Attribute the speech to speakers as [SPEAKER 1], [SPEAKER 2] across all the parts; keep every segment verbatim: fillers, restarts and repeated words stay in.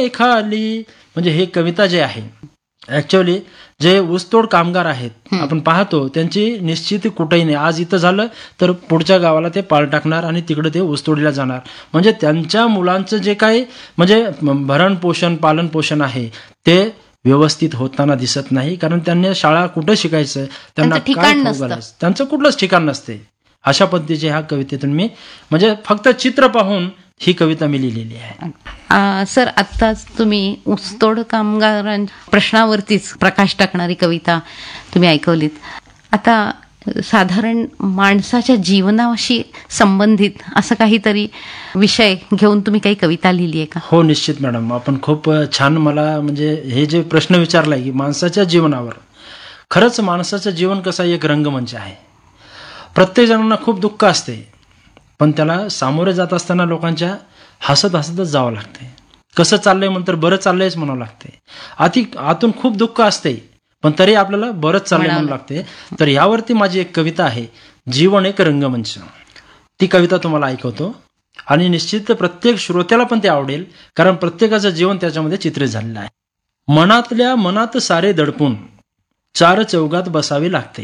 [SPEAKER 1] खाली, म्हणजे हे कविता जे आहे ऍक्च्युअली जे ऊसतोड कामगार आहेत आपण पाहतो त्यांची निश्चित कुठेही नाही, आज इथं झालं तर पुढच्या गावाला ते पाळ टाकणार आणि तिकडे ते ऊसतोडीला जाणार. म्हणजे त्यांच्या मुलांचं जे काही म्हणजे भरण पोषण पालन पोषण आहे ते व्यवस्थित होताना दिसत नाही, कारण त्यांनी शाळा कुठं शिकायचं, त्यांना काय खाऊ घालायचं, त्यांचं कुठलंच ठिकाण नसते. अशा पद्धतीचे ह्या कवितेतून मी म्हणजे फक्त चित्र पाहून ही कविता मी लिहिलेली आहे.
[SPEAKER 2] सर, आत्ताच तुम्ही ऊसतोड कामगारांच्या प्रश्नावरतीच प्रकाश टाकणारी कविता तुम्ही ऐकवलीत. आता साधारण माणसाच्या जीवनाशी संबंधित असं काहीतरी विषय घेऊन तुम्ही काही कविता लिहिली आहे का?
[SPEAKER 1] हो, निश्चित मॅडम. आपण खूप छान मला म्हणजे हे जे प्रश्न विचारलाय की माणसाच्या जीवनावर, खरंच माणसाचं जीवन कसं एक रंगमंच आहे. प्रत्येक जणांना खूप दुःख असते, पण त्याला सामोरे जात असताना लोकांच्या हसत हसतच जावं लागते. कसं चाललंय म्हणतर बरं चाललंयच म्हणावं लागते. आती आतून खूप दुःख असते पण तरी आपल्याला बरंच चाललंय म्हणावं लागते. तर यावरती माझी एक कविता आहे, जीवन एक रंगमंच. ती कविता तुम्हाला ऐकवतो आणि निश्चित प्रत्येक श्रोत्याला पण ते आवडेल, कारण प्रत्येकाचं जीवन त्याच्यामध्ये चित्रित झालेलं आहे. मनातल्या मनात सारे दडपून चार चौघात बसावे लागते.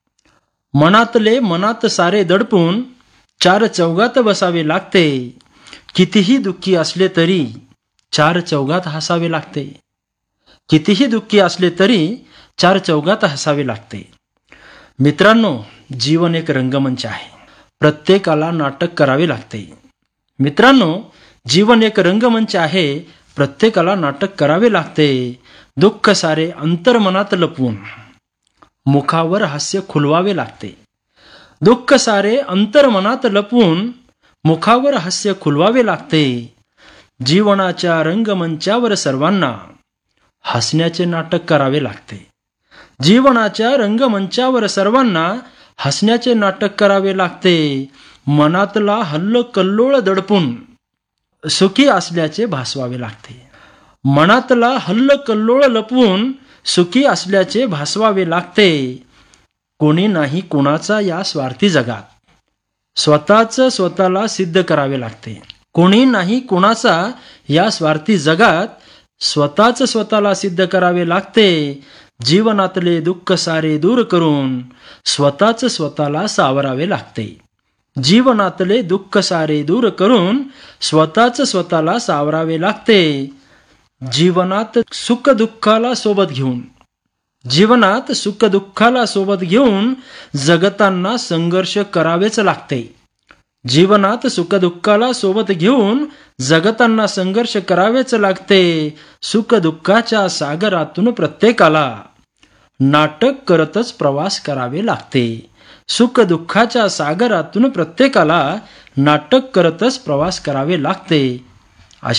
[SPEAKER 1] मनातले मनात सारे दडपून चार चौघात बसावे लागते. कितीही दुःखी असले तरी चार चौघात हसावे लागते. कितीही दुःखी असले तरी चार चौघात हसावे लागते. मित्रांनो, जीवन एक रंगमंच आहे, प्रत्येकाला नाटक करावे लागते. मित्रांनो, जीवन एक रंगमंच आहे, प्रत्येकाला नाटक करावे लागते. दुःख सारे अंतर्मनात लपवून मुखावर हास्य खुलवावे लागते. दुःख सारे अंतर्मनात लपवून मुखावर हास्य खुलवावे लागते. जीवनाच्या रंगमंचावर सर्वांना हसण्याचे नाटक करावे लागते. जीवनाच्या रंगमंचावर सर्वांना हसण्याचे नाटक करावे लागते. मनातला हल्ल कल्लोळ दडपून सुखी असल्याचे भासवावे लागते. मनातला हल्ल कल्लोळ लपवून सुखी असल्याचे भासवावे लागते. कोणी नाही कोणाचा या स्वार्थी जगात, स्वतःच स्वतःला सिद्ध करावे लागते. कोणी नाही कोणाचा या स्वार्थी जगात, स्वतःच स्वतःला सिद्ध करावे लागते. जीवनातले दुःख सारे दूर करून स्वतःच स्वतःला सावरावे लागते. जीवनातले दुःख सारे दूर करून स्वतःच स्वतःला सावरावे लागते. जीवनात सुख दुःखाला सोबत घेऊन जीवनात सुख दुःखाला सोबत घेऊन जगताना संघर्ष करावेच लागते. जीवनात सुख दुःखाला सोबत घेऊन जगताना संघर्ष करावेच लागते. सुख दुःखाच्या सागरातून प्रत्येकाला नाटक करतच प्रवास करावे लागते. सुख दुःखाच्या सागरातून प्रत्येकाला नाटक करतच प्रवास करावे लागते.